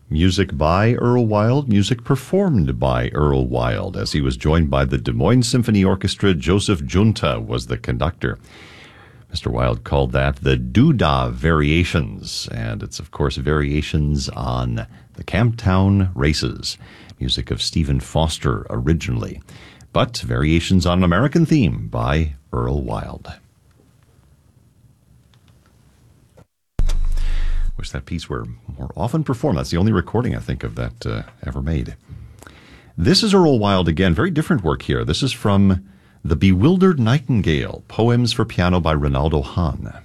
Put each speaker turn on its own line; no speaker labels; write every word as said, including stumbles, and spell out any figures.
Music by Earl Wild, music performed by Earl Wild, as he was joined by the Des Moines Symphony Orchestra. Joseph Junta was the conductor. Mister Wild called that the Doodah Variations, and it's, of course, variations on the Camptown Races, music of Stephen Foster originally, but variations on an American theme by Earl Wild. Wish that piece were more often performed. That's the only recording, I think, of that uh, ever made. This is Earl Wild again. Very different work here. This is from The Bewildered Nightingale, Poems for Piano by Rinaldo Hahn.